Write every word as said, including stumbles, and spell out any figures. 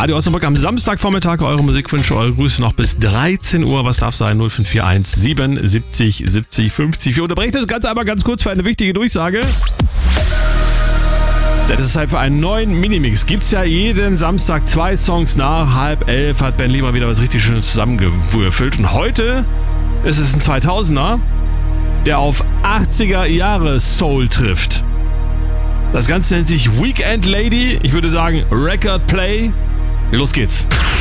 Radio Osnabrück am Samstagvormittag. Eure Musikwünsche, eure Grüße noch bis dreizehn Uhr. Was darf sein? null fünf vier eins siebenundsiebzig siebzig fünfzig. Wir unterbrechen das Ganze aber ganz kurz für eine wichtige Durchsage. Das ist Zeit für einen neuen Minimix. Gibt's ja jeden Samstag zwei Songs nach halb elf. Hat Ben Lee mal wieder was richtig Schönes zusammengewürfelt. Und heute ist es ein zweitausender, der auf achtziger Jahre Soul trifft. Das Ganze nennt sich Weekend Lady. Ich würde sagen Record Play. Los geht's.